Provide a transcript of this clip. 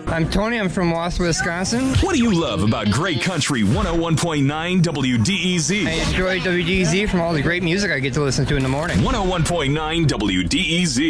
I'm Tony. I'm from Wausau, Wisconsin. What do you love about Great Country 101.9 WDEZ? I enjoy WDEZ from all the great music I get to listen to in the morning. 101.9 WDEZ.